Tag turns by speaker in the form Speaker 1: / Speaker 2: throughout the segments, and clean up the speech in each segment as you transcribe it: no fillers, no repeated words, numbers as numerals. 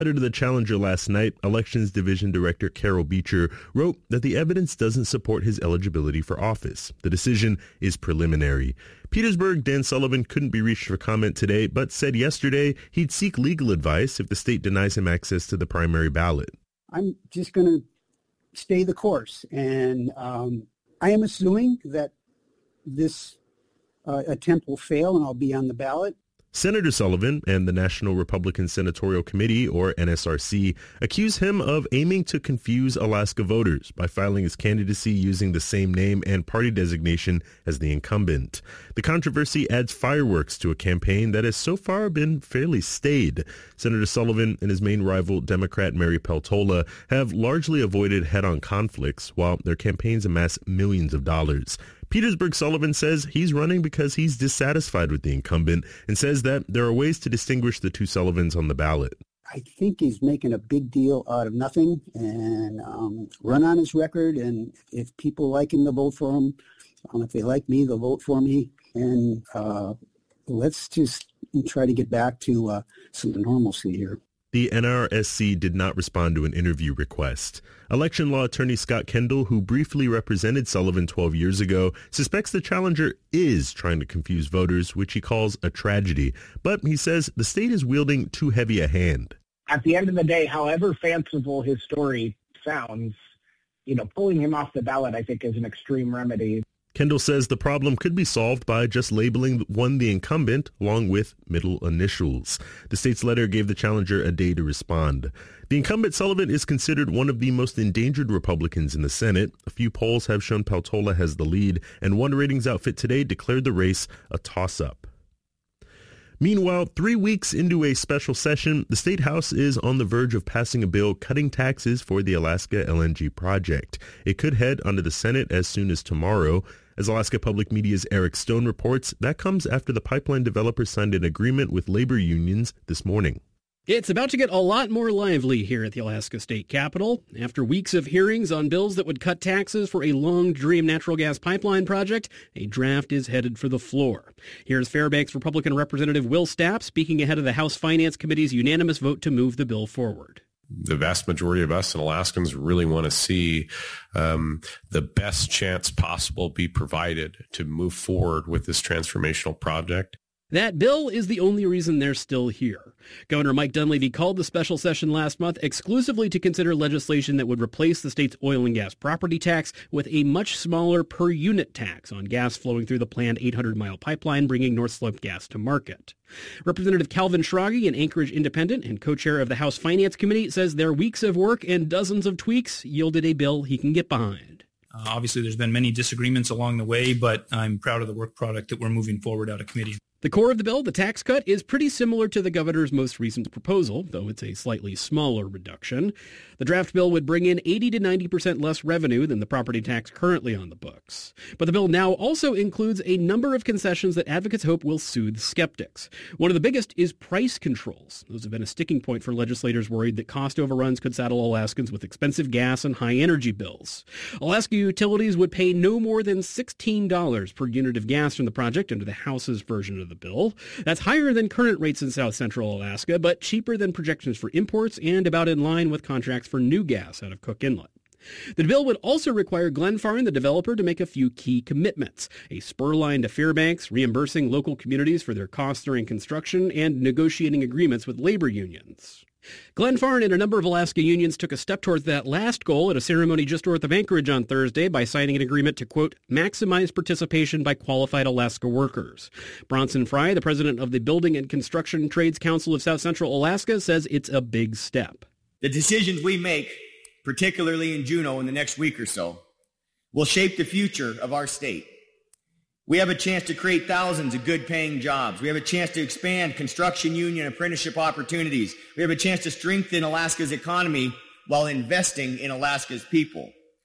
Speaker 1: To the challenger last night, Elections Division Director Carol Beecher wrote that the evidence doesn't support his eligibility for office. The decision is preliminary. Petersburg Dan Sullivan couldn't be reached for comment today, but said yesterday he'd seek legal advice if the state denies him access to the primary ballot.
Speaker 2: I'm just going to stay the course, and I am assuming that this attempt will fail and I'll be on the ballot.
Speaker 1: Senator Sullivan and the National Republican Senatorial Committee, or NSRC, accuse him of aiming to confuse Alaska voters by filing his candidacy using the same name and party designation as the incumbent. The controversy adds fireworks to a campaign that has so far been fairly staid. Senator Sullivan and his main rival, Democrat Mary Peltola, have largely avoided head-on conflicts while their campaigns amass millions of dollars. Petersburg Sullivan says he's running because he's dissatisfied with the incumbent and says that there are ways to distinguish the two Sullivans on the ballot.
Speaker 2: I think he's making a big deal out of nothing and run on his record. And if people like him, they'll vote for him. If they like me, they'll vote for me. And let's just try to get back to some normalcy here.
Speaker 1: The NRSC did not respond to an interview request. Election law attorney Scott Kendall, who briefly represented Sullivan 12 years ago, suspects the challenger is trying to confuse voters, which he calls a tragedy. But he says the state is wielding too heavy a hand.
Speaker 3: At the end of the day, however fanciful his story sounds, pulling him off the ballot, I think, is an extreme remedy.
Speaker 1: Kendall says the problem could be solved by just labeling one the incumbent along with middle initials. The state's letter gave the challenger a day to respond. The incumbent Sullivan is considered one of the most endangered Republicans in the Senate. A few polls have shown Peltola has the lead, and one ratings outfit today declared the race a toss-up. Meanwhile, 3 weeks into a special session, the State House is on the verge of passing a bill cutting taxes for the Alaska LNG project. It could head onto the Senate as soon as tomorrow. As Alaska Public Media's Eric Stone reports, that comes after the pipeline developer signed an agreement with labor unions this morning.
Speaker 4: It's about to get a lot more lively here at the Alaska State Capitol. After weeks of hearings on bills that would cut taxes for a long-dream natural gas pipeline project, a draft is headed for the floor. Here's Fairbanks Republican Representative Will Stapp speaking ahead of the House Finance Committee's unanimous vote to move the bill forward.
Speaker 5: The vast majority of us and Alaskans really want to see the best chance possible be provided to move forward with this transformational project.
Speaker 4: That bill is the only reason they're still here. Governor Mike Dunleavy called the special session last month exclusively to consider legislation that would replace the state's oil and gas property tax with a much smaller per-unit tax on gas flowing through the planned 800-mile pipeline bringing North Slope gas to market. Representative Calvin Schrage, an Anchorage independent and co-chair of the House Finance Committee, says their weeks of work and dozens of tweaks yielded a bill he can get behind.
Speaker 6: Obviously, there's been many disagreements along the way, but I'm proud of the work product that we're moving forward out of committee.
Speaker 4: The core of the bill, the tax cut, is pretty similar to the governor's most recent proposal, though it's a slightly smaller reduction. The draft bill would bring in 80 to 90% less revenue than the property tax currently on the books. But the bill now also includes a number of concessions that advocates hope will soothe skeptics. One of the biggest is price controls. Those have been a sticking point for legislators worried that cost overruns could saddle Alaskans with expensive gas and high energy bills. Alaska utilities would pay no more than $16 per unit of gas from the project under the House's version of the bill. That's higher than current rates in South Central Alaska, but cheaper than projections for imports and about in line with contracts for new gas out of Cook Inlet. The bill would also require Glenfarne, the developer, to make a few key commitments: a spur line to Fairbanks, reimbursing local communities for their costs during construction, and negotiating agreements with labor unions. Glenfarne and a number of Alaska unions took a step towards that last goal at a ceremony just north of Anchorage on Thursday by signing an agreement to, quote, maximize participation by qualified Alaska workers. Bronson Fry, the president of the Building and Construction Trades Council of South Central Alaska, says it's a big step.
Speaker 7: The decisions we make, particularly in Juneau in the next week or so, will shape the future of our state. We have a chance to create thousands of good-paying jobs. We have a chance to expand construction union apprenticeship opportunities. We have a chance to strengthen Alaska's economy while investing in Alaska's people.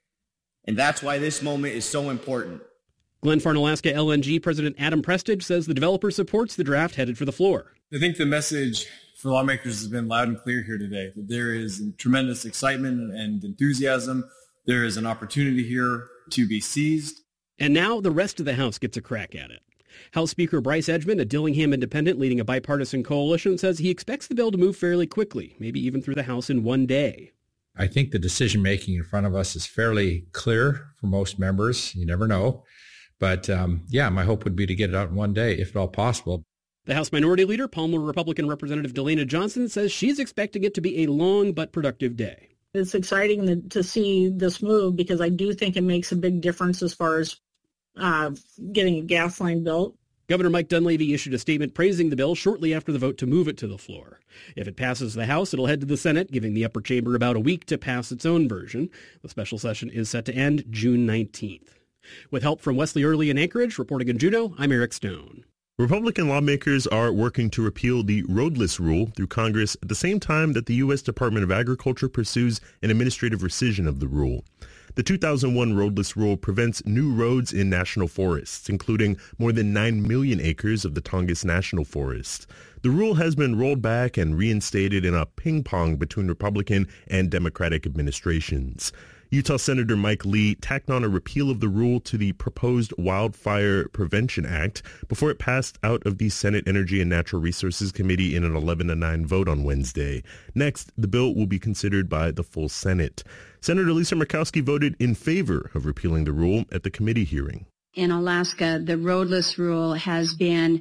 Speaker 7: And that's why this moment is so important.
Speaker 4: Glenfarne Alaska LNG President Adam Prestage says the developer supports the draft headed for the floor.
Speaker 8: I think the message for lawmakers has been loud and clear here today, that there is tremendous excitement and enthusiasm. There is an opportunity here to be seized.
Speaker 4: And now the rest of the House gets a crack at it. House Speaker Bryce Edgman, a Dillingham independent leading a bipartisan coalition, says he expects the bill to move fairly quickly, maybe even through the House in one day.
Speaker 9: I think the decision-making in front of us is fairly clear for most members. You never know. But my hope would be to get it out in one day, if at all possible.
Speaker 4: The House Minority Leader, Palmer Republican Representative Delana Johnson, says she's expecting it to be a long but productive day.
Speaker 10: It's exciting to see this move because I do think it makes a big difference as far as getting a gas line built.
Speaker 4: Governor Mike Dunleavy issued a statement praising the bill shortly after the vote to move it to the floor. If it passes the House, it'll head to the Senate, giving the upper chamber about a week to pass its own version. The special session is set to end June 19th. With help from Wesley Early in Anchorage, reporting in Juneau, I'm Eric Stone.
Speaker 1: Republican lawmakers are working to repeal the roadless rule through Congress at the same time that the U.S. Department of Agriculture pursues an administrative rescission of the rule. The 2001 roadless rule prevents new roads in national forests, including more than 9 million acres of the Tongass National Forest. The rule has been rolled back and reinstated in a ping-pong between Republican and Democratic administrations. Utah Senator Mike Lee tacked on a repeal of the rule to the proposed Wildfire Prevention Act before it passed out of the Senate Energy and Natural Resources Committee in an 11-9 vote on Wednesday. Next, the bill will be considered by the full Senate. Senator Lisa Murkowski voted in favor of repealing the rule at the committee hearing.
Speaker 11: In Alaska, the roadless rule has been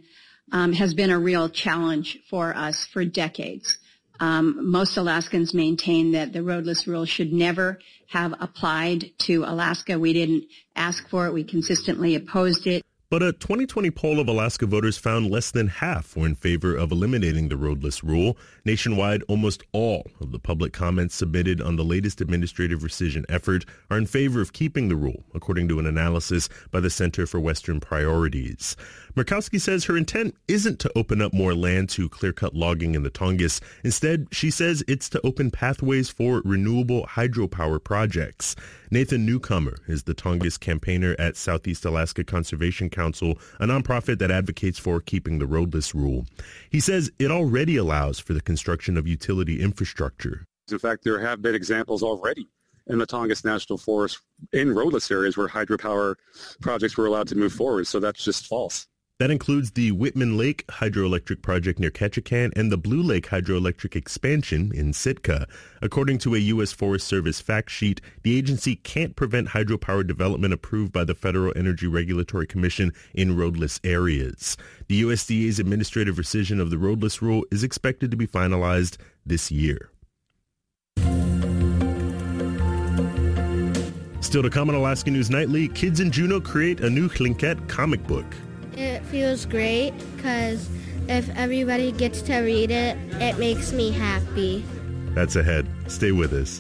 Speaker 11: a real challenge for us for decades. Most Alaskans maintain that the roadless rule should never have applied to Alaska. We didn't ask for it. We consistently opposed it.
Speaker 1: But a 2020 poll of Alaska voters found less than half were in favor of eliminating the roadless rule. Nationwide, almost all of the public comments submitted on the latest administrative rescission effort are in favor of keeping the rule, according to an analysis by the Center for Western Priorities. Murkowski says her intent isn't to open up more land to clear-cut logging in the Tongass. Instead, she says it's to open pathways for renewable hydropower projects. Nathan Newcomer is the Tongass campaigner at Southeast Alaska Conservation Council, a nonprofit that advocates for keeping the roadless rule. He says it already allows for the construction of utility infrastructure.
Speaker 12: In fact, there have been examples already in the Tongass National Forest in roadless areas where hydropower projects were allowed to move forward, so that's just false.
Speaker 1: That includes the Whitman Lake hydroelectric project near Ketchikan and the Blue Lake hydroelectric expansion in Sitka. According to a U.S. Forest Service fact sheet, the agency can't prevent hydropower development approved by the Federal Energy Regulatory Commission in roadless areas. The USDA's administrative rescission of the roadless rule is expected to be finalized this year. Still to come on Alaska News Nightly, kids in Juneau create a new Tlingit comic book.
Speaker 13: It feels great because if everybody gets to read it, it makes me happy.
Speaker 1: That's ahead. Stay with us.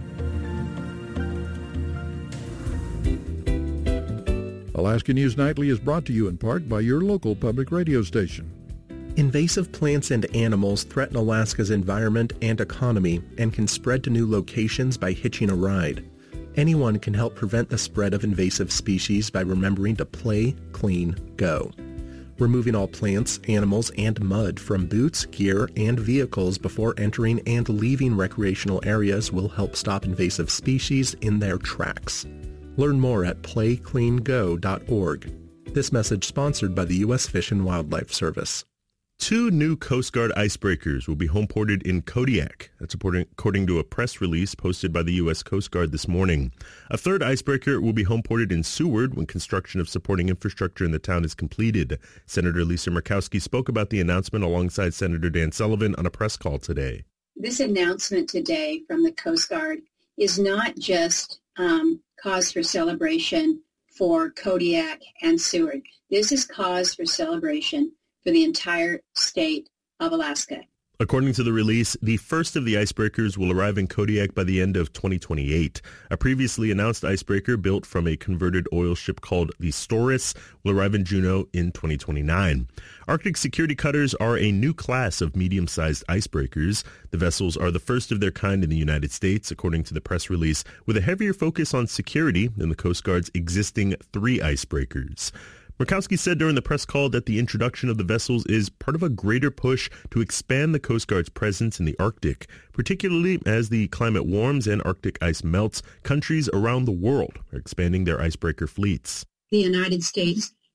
Speaker 14: Alaska News Nightly is brought to you in part by your local public radio station.
Speaker 15: Invasive plants and animals threaten Alaska's environment and economy and can spread to new locations by hitching a ride. Anyone can help prevent the spread of invasive species by remembering to play, clean, go. Removing all plants, animals, and mud from boots, gear, and vehicles before entering and leaving recreational areas will help stop invasive species in their tracks. Learn more at playcleango.org. This message sponsored by the U.S. Fish and Wildlife Service.
Speaker 1: 2 new Coast Guard icebreakers will be home-ported in Kodiak. That's according to a press release posted by the U.S. Coast Guard this morning. A third icebreaker will be home-ported in Seward when construction of supporting infrastructure in the town is completed. Senator Lisa Murkowski spoke about the announcement alongside Senator Dan Sullivan on a press call today.
Speaker 11: This announcement today from the Coast Guard is not just cause for celebration for Kodiak and Seward. This is cause for celebration for the entire state of Alaska.
Speaker 1: According to the release, the first of the icebreakers will arrive in Kodiak by the end of 2028. A previously announced icebreaker built from a converted oil ship called the Storis will arrive in Juneau in 2029. Arctic security cutters are a new class of medium-sized icebreakers. The vessels are the first of their kind in the United States, according to the press release, with a heavier focus on security than the Coast Guard's existing 3 icebreakers. Murkowski said during the press call that the introduction of the vessels is part of a greater push to expand the Coast Guard's presence in the Arctic, particularly as the climate warms and Arctic ice melts. Countries around the world are expanding their icebreaker fleets.
Speaker 11: The United States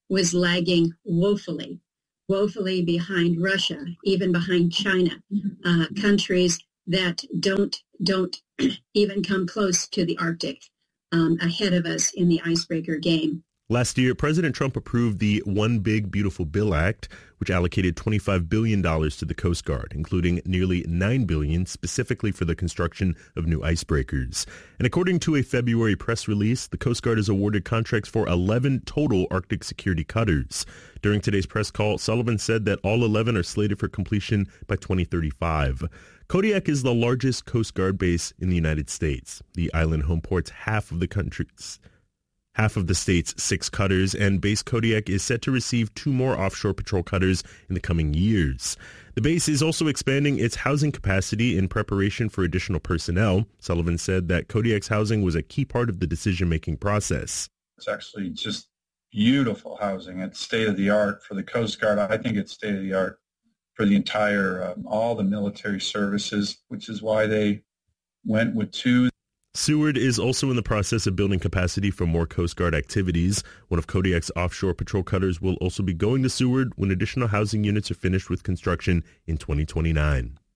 Speaker 11: was lagging woefully behind Russia, even behind China, countries that don't even come close to the Arctic, ahead of us in the icebreaker game.
Speaker 1: Last year, President Trump approved the One Big Beautiful Bill Act, which allocated $25 billion to the Coast Guard, including nearly $9 billion specifically for the construction of new icebreakers. And according to a February press release, the Coast Guard has awarded contracts for 11 total Arctic security cutters. During today's press call, Sullivan said that all 11 are slated for completion by 2035. Kodiak is the largest Coast Guard base in the United States. The island home ports half of the state's 6 cutters, and Base Kodiak is set to receive 2 more offshore patrol cutters in the coming years. The base is also expanding its housing capacity in preparation for additional personnel. Sullivan said that Kodiak's housing was a key part of the decision-making process.
Speaker 16: It's actually just beautiful housing. It's state-of-the-art for the Coast Guard. I think it's state-of-the-art for the entire, all the military services, which is why they went with 2.
Speaker 1: Seward is also in the process of building capacity for more Coast Guard activities. One of Kodiak's offshore patrol cutters will also be going to Seward when additional housing units are finished with construction in 2029.